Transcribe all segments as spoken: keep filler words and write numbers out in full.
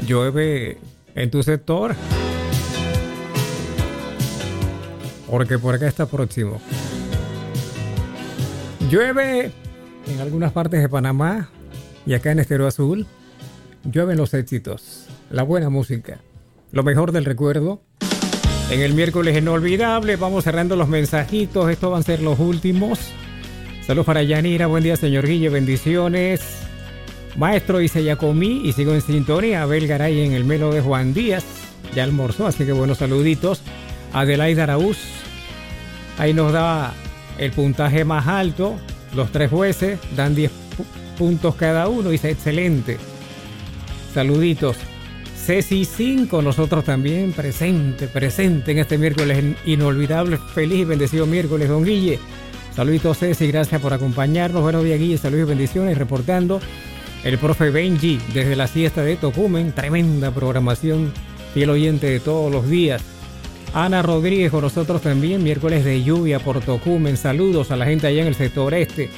llueve en tu sector, porque por acá está próximo. Llueve en algunas partes de Panamá y acá en Estero Azul. Llueven los éxitos, la buena música, lo mejor del recuerdo. En el miércoles inolvidable vamos cerrando los mensajitos. Estos van a ser los últimos. Saludos para Yanira, buen día señor Guille, bendiciones. Maestro, dice ya comí y sigo en sintonía. Abel Garay en el Melo de Juan Díaz, ya almorzó, así que buenos saluditos. Adelaida Araúz, ahí nos da el puntaje más alto. Los tres jueces dan diez pu- puntos cada uno, dice excelente. Saluditos. Ceci cinco, nosotros también presente, presente en este miércoles inolvidable. Feliz y bendecido miércoles, don Guille. Saluditos Ceci, gracias por acompañarnos. Buenos días Guille, saludos y bendiciones. Reportando el profe Benji desde la siesta de Tocumen. Tremenda programación, fiel oyente de todos los días. Ana Rodríguez con nosotros también, miércoles de lluvia por Tocumen. Saludos a la gente allá en el sector este.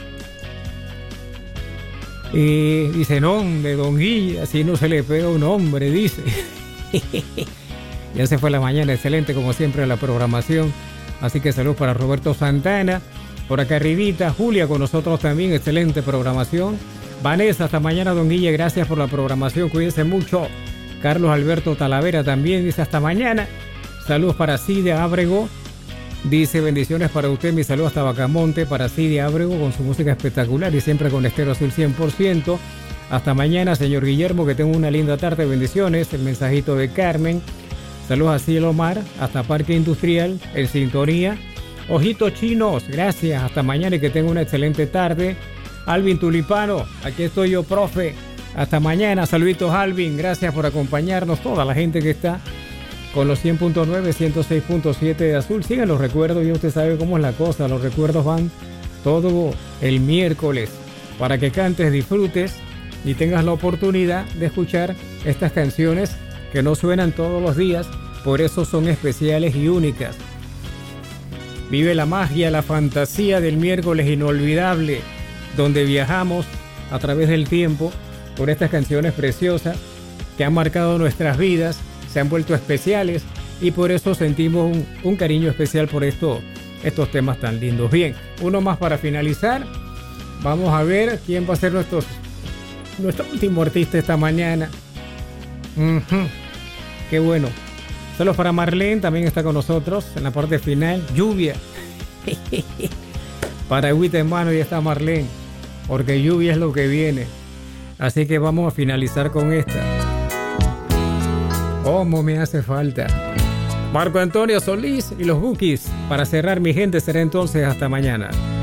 Y dice, nombre, don Guille, así no se le pega un hombre, dice. Ya se fue la mañana, excelente como siempre la programación. Así que saludos para Roberto Santana. Por acá arribita, Julia con nosotros también, excelente programación. Vanessa, hasta mañana don Guille, gracias por la programación, cuídense mucho. Carlos Alberto Talavera también dice hasta mañana. Saludos para Cidia Ábrego. Dice bendiciones para usted, mi saludo hasta Bacamonte para Cidia Ábrego con su música espectacular y siempre con Estero Azul cien por ciento. Hasta mañana, señor Guillermo, que tenga una linda tarde, bendiciones. El mensajito de Carmen. Saludos a Cielo Mar, hasta Parque Industrial, en sintonía. Ojitos chinos, gracias, hasta mañana y que tenga una excelente tarde. Alvin Tulipano, aquí estoy yo, profe. Hasta mañana, saluditos Alvin, gracias por acompañarnos, toda la gente que está con los cien punto nueve, ciento seis punto siete de Azul. Sigan los recuerdos y usted sabe cómo es la cosa. Los recuerdos van todo el miércoles para que cantes, disfrutes y tengas la oportunidad de escuchar estas canciones que no suenan todos los días, por eso son especiales y únicas. Vive la magia, la fantasía del miércoles inolvidable, donde viajamos a través del tiempo por estas canciones preciosas que han marcado nuestras vidas, se han vuelto especiales y por eso sentimos un, un cariño especial por esto, estos temas tan lindos. Bien, uno más para finalizar. Vamos a ver quién va a ser nuestro, nuestro último artista esta mañana. Uh-huh. Qué bueno. Saludos para Marlene, también está con nosotros en la parte final. Lluvia. Para agüita en mano ya está Marlene, porque lluvia es lo que viene. Así que vamos a finalizar con esta. ¿Cómo me hace falta? Marco Antonio Solís y los Bookies. Para cerrar, mi gente, será entonces hasta mañana.